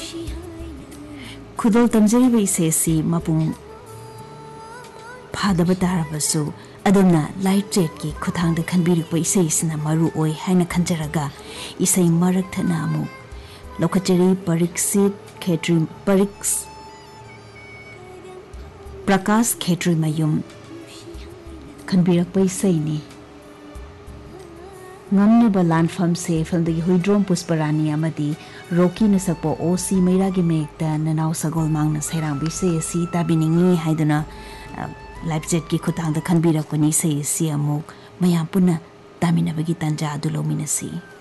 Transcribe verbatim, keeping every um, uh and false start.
खुदल तमजरीब इसेसी मपुंग फादब तारबसु अदमना light trade की खुथांग खनबिरुप इसेसिना मरु ओय हाइना खंजरगा इसै मरक थना अमु लोकचरी परीक्षित खेत्री परीक्ष प्रकाश खेत्री मयुम खनबिरक पैसैनी ngam lanfam se film the huidrom pusparani amadi roki na sakpo osi meira gi mekta nanau sagol mangna sairang bi se si tabiningi haiduna live jet ki khutang da khanbira ko ni se si amuk mayam puna taminabagi tanja adulomina si